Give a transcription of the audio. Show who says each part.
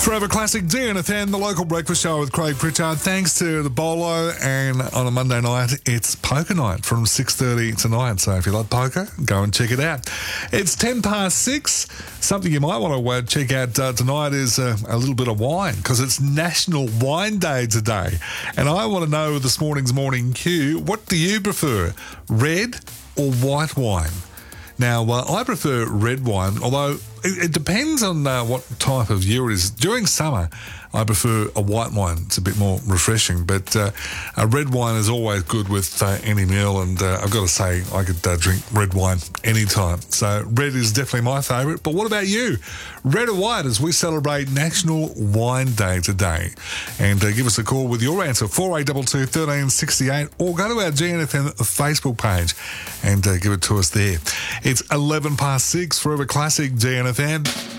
Speaker 1: Forever Classic DNFM, the local breakfast show with Craig Pritchard. Thanks to the Bolo, and on a Monday night, it's poker night from 6:30 tonight. So if you like poker, go and check it out. It's 6:10. Something you might want to check out tonight is a little bit of wine, because it's National Wine Day today. And I want to know this morning's morning cue, what do you prefer, red or white wine? Now, I prefer red wine, although it depends on what type of year it is. During summer, I prefer a white wine. It's a bit more refreshing, but a red wine is always good with any meal, and I've got to say, I could drink red wine anytime. So red is definitely my favourite. But what about you? Red or white, as we celebrate National Wine Day today? And give us a call with your answer, 4822 1368, or go to our GNFM Facebook page and give it to us there. It's 6:11, Forever Classic GNFM.